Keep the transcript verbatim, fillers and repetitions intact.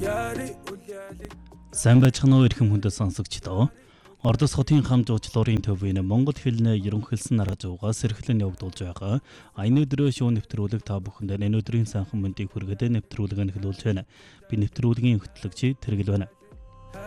Сайн байцгаана уу эрхэм хүндэт сонсогчдоо. Ордос хотын хам жуулчлалын төвийн Монгол хэлний ерөнхийлсөн арга зүйгээс эрхлэн явагдуулж байгаа аяны өдрөө шоу нэвтрүүлэг та бүхэнд энэ өдрийн сайхан мэндийг хүргэдэг нэвтрүүлэг нь эхлүүлж байна. Би нэвтрүүлгийн хөтлөгч Тэргэл байна.